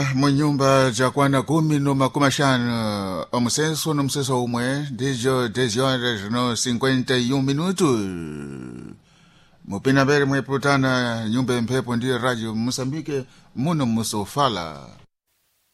Munyumba jakwana 10:50 omusenso no musenso umwe ndijo 10 horas no 51 minutos. Mupina bere mweputana nyumba mphepo ndiyo Radio Moçambique muno musofala.